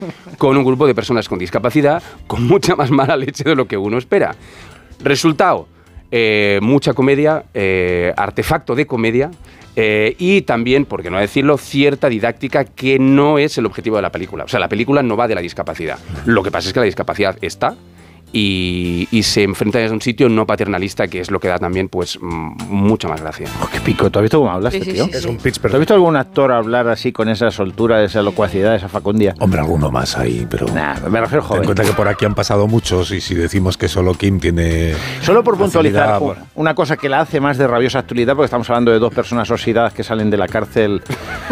con un grupo de personas con discapacidad con mucha más mala leche de lo que uno espera. Resultado, mucha comedia, artefacto de comedia, y también, por qué no decirlo, cierta didáctica que no es el objetivo de la película. O sea, la película no va de la discapacidad. Lo que pasa es que la discapacidad está y se enfrenta desde un sitio no paternalista, que es lo que da también pues mucha más gracia. Oh, qué pico. ¿Tú has visto cómo hablaste, tío? Es un pitch perfecto. ¿Tú has visto algún actor hablar así con esa soltura, esa locuacidad, esa facundia? Hombre, alguno más ahí, pero... Nah, me refiero Ten joven. en cuenta que por aquí han pasado muchos y si decimos que solo Kim tiene... Solo por puntualizar facilidad, una cosa que la hace más de rabiosa actualidad, porque estamos hablando de dos personas oxidadas que salen de la cárcel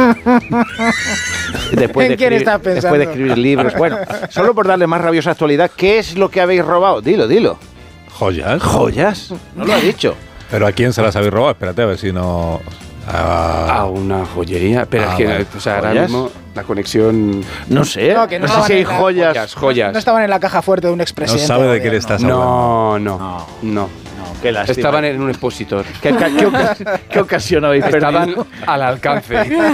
después de escribir libros. Bueno, solo por darle más rabiosa actualidad, ¿qué es lo que habéis robado? Dilo. ¿Joyas? ¿Joyas? No lo ha dicho. ¿Pero a quién se las habéis robado? Espérate, a ver si no... A una joyería. Pero es que, bueno. o sea, ahora ¿Joyas? mismo la conexión... No sé, No, que no no sé si hay estaban en la- Joyas. No estaban en la caja fuerte de un No expresidente. sabe de del qué le gobierno. estás hablando. No. Qué lástima. Estaban en un expositor. ¿Qué ocasión habéis Estaban perdido? al alcance.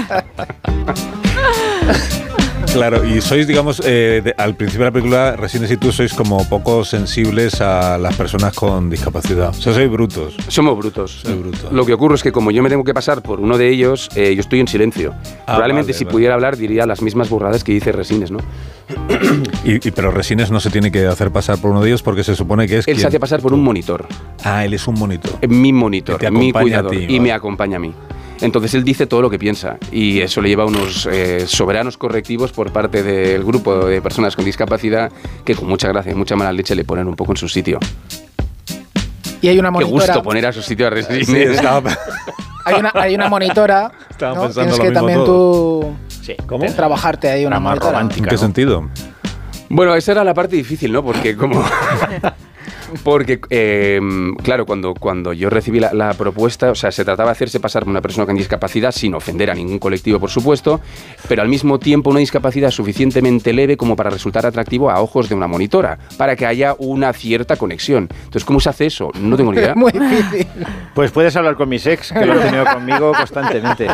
Claro, y sois, digamos, al principio de la película, Resines y tú sois como poco sensibles a las personas con discapacidad. O sea, sois brutos. Somos brutos. Soy bruto. Lo que ocurre es que como yo me tengo que pasar por uno de ellos, yo estoy en silencio. Probablemente vale, si vale. pudiera hablar diría las mismas burradas que dice Resines, ¿no? Pero Resines no se tiene que hacer pasar por uno de ellos porque se supone que es Él se hace pasar por un monitor. Ah, él es un monitor. Mi monitor, Que te mi acompaña a cuidador, ti, y vale. me acompaña a mí. Entonces él dice todo lo que piensa y eso le lleva a unos soberanos correctivos por parte del grupo de personas con discapacidad que con mucha gracia y mucha mala leche le ponen un poco en su sitio. Y hay una Qué monitora. gusto poner a su sitio a Resines. Sí, estaba... Hay una monitora. Estaba ¿no? pensando Tienes lo que mismo también todo. tú Sí. ¿Cómo? trabajarte ahí una Una más monitora. romántica. ¿En qué ¿no? sentido? Bueno, esa era la parte difícil, ¿no? Porque como... Porque, claro, cuando yo recibí la propuesta, o sea, se trataba de hacerse pasar por una persona con discapacidad sin ofender a ningún colectivo, por supuesto, pero al mismo tiempo una discapacidad suficientemente leve como para resultar atractivo a ojos de una monitora, para que haya una cierta conexión. Entonces, ¿cómo se hace eso? No tengo ni idea. Muy difícil. Pues puedes hablar con mis ex, que lo han tenido conmigo constantemente.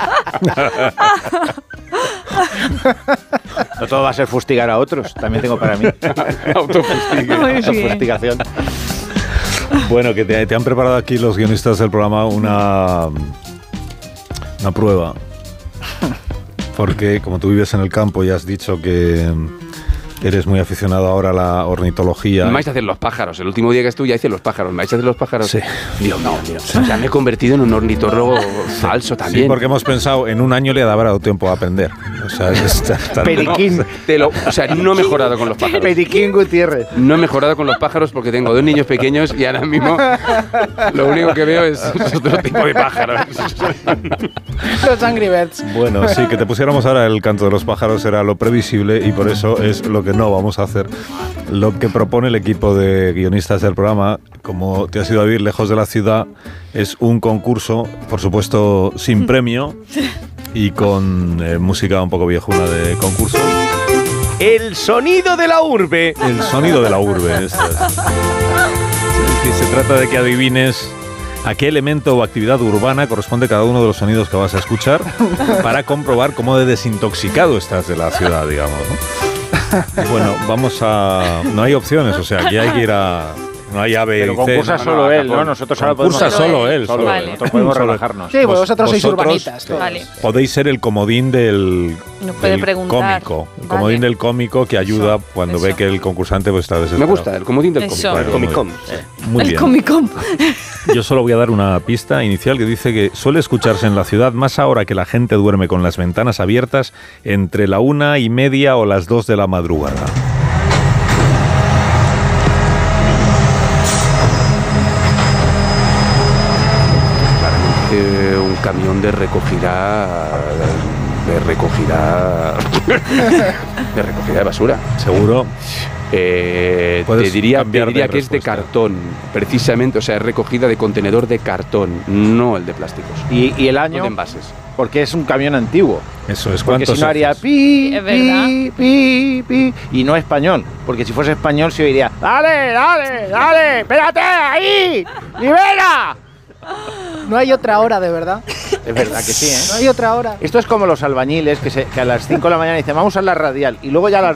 No todo va a ser fustigar a otros, también tengo para mí. Autofustigue. Autofustigación. Bueno, que te han preparado aquí los guionistas del programa una prueba. Porque como tú vives en el campo y has dicho que eres muy aficionado ahora a la ornitología. Me vais a hacer los pájaros. El último día que estuve ya hice los pájaros. ¿Me vais a hacer los pájaros? Sí. Dios mío. O sea, me he convertido en un ornitólogo falso también. Sí, porque hemos pensado, en un año le habrá dado tiempo a aprender. O sea, Periquín. O sea, no he mejorado con los pájaros. Periquín Gutiérrez. No he mejorado con los pájaros porque tengo 2 niños pequeños y ahora mismo lo único que veo es otro tipo de pájaros. Los Angry Birds. Bueno, sí, que te pusiéramos ahora el canto de los pájaros era lo previsible y por eso es lo que no vamos a hacer. Lo que propone el equipo de guionistas del programa, como te has ido a vivir lejos de la ciudad, es un concurso, por supuesto sin premio y con música un poco viejuna de concurso. El sonido de la urbe. El sonido de la urbe. Esto es. Sí, se trata de que adivines a qué elemento o actividad urbana corresponde cada uno de los sonidos que vas a escuchar para comprobar cómo de desintoxicado estás de la ciudad, digamos, ¿no? Y bueno, vamos a... No hay opciones, o sea, aquí hay que ir a... No hay A, B Pero y C. concursa solo él, ¿no? Nosotros ahora podemos... Concursa solo él. Solo Vale. él. Nosotros podemos relajarnos. Sí, pues vosotros sois Vosotros, urbanitas. todos. Vale. Podéis ser el comodín del puede del preguntar. cómico. El Vale. comodín del cómico que ayuda Eso, cuando eso. ve que el concursante pues, está Me desesperado. gusta el comodín del Eso. cómico. El Comic-Con. Muy El bien. Comic-Con. Yo solo voy a dar una pista inicial que dice que suele escucharse en la ciudad más ahora que la gente duerme con las ventanas abiertas entre la 1:30 o las 2 de la madrugada. Un camión de recogida de basura. Seguro. Te Puedes diría cambiar de que es de respuesta. cartón, precisamente, o sea, es recogida de contenedor de cartón, no el de plásticos. Y el No año, de envases. porque es un camión antiguo. Eso es. Porque ¿Cuántos si no haría ejes? pi, Es verdad. pi, pi, pi. Y no español. Porque si fuese español se oiría ¡dale, dale, dale! ¡Espérate ahí! ¡Libera! No hay otra hora, de verdad. Es verdad que sí, No ¿eh? hay otra hora. Esto es como los albañiles que a las 5 de la mañana dicen vamos a la radial y luego ya a las